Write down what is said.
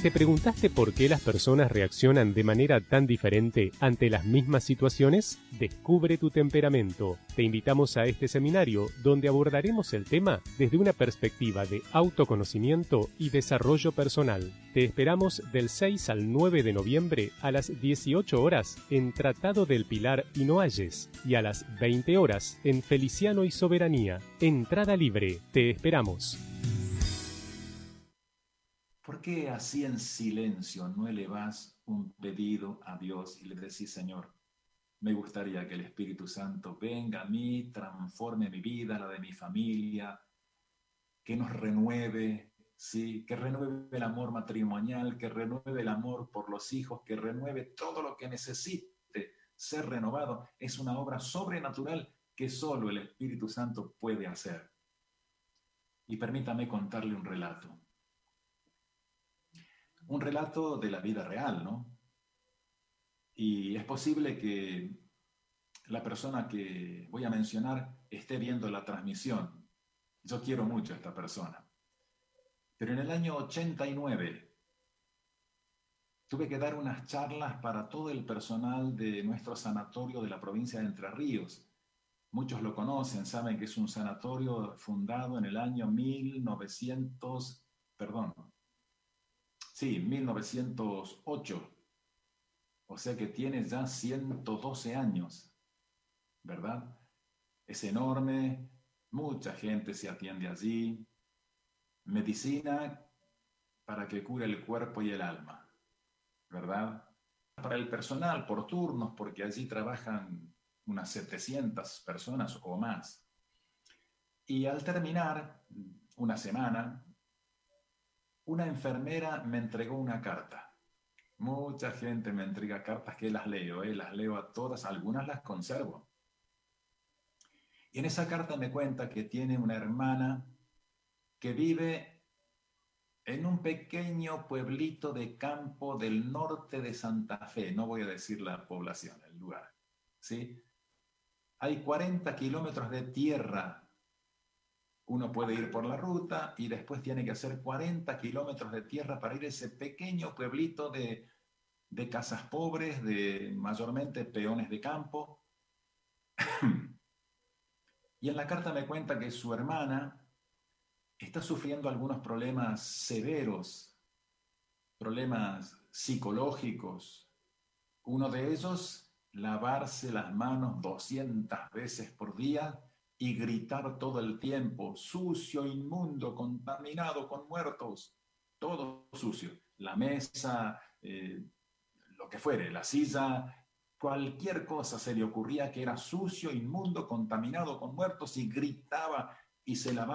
¿Te preguntaste por qué las personas reaccionan de manera tan diferente ante las mismas situaciones? Descubre tu temperamento. Te invitamos a este seminario donde abordaremos el tema desde una perspectiva de autoconocimiento y desarrollo personal. Te esperamos del 6 al 9 de noviembre a las 18 horas en Tratado del Pilar y Noalles y a las 20 horas en Feliciano y Soberanía. Entrada libre. Te esperamos. ¿Por qué así en silencio no elevás un pedido a Dios y le decís, Señor, me gustaría que el Espíritu Santo venga a mí, transforme mi vida, la de mi familia, que nos renueve, ¿sí? Que renueve el amor matrimonial, que renueve el amor por los hijos, que renueve todo lo que necesite ser renovado? Es una obra sobrenatural que solo el Espíritu Santo puede hacer. Y permítame contarle un relato. Un relato de la vida real, ¿no? Y es posible que la persona que voy a mencionar esté viendo la transmisión. Yo quiero mucho a esta persona. Pero en el año 89 tuve que dar unas charlas para todo el personal de nuestro sanatorio de la provincia de Entre Ríos. Muchos lo conocen, saben que es un sanatorio fundado en el año 1908. O sea que tiene ya 112 años, ¿verdad? Es enorme, mucha gente se atiende allí. Medicina para que cure el cuerpo y el alma, ¿verdad? Para el personal, por turnos, porque allí trabajan unas 700 personas o más. Y al terminar una semana, una enfermera me entregó una carta. Mucha gente me entrega cartas que las leo a todas, algunas las conservo. Y en esa carta me cuenta que tiene una hermana que vive en un pequeño pueblito de campo del norte de Santa Fe. No voy a decir la población, el lugar, ¿sí? Hay 40 kilómetros de tierra. Uno puede ir por la ruta y después tiene que hacer 40 kilómetros de tierra para ir a ese pequeño pueblito de casas pobres, de mayormente peones de campo. Y en la carta me cuenta que su hermana está sufriendo algunos problemas severos, problemas psicológicos. Uno de ellos, lavarse las manos 200 veces por día y gritar todo el tiempo, sucio, inmundo, contaminado, con muertos, todo sucio. La mesa, lo que fuere, la silla, cualquier cosa se le ocurría que era sucio, inmundo, contaminado, con muertos y gritaba y se lavaba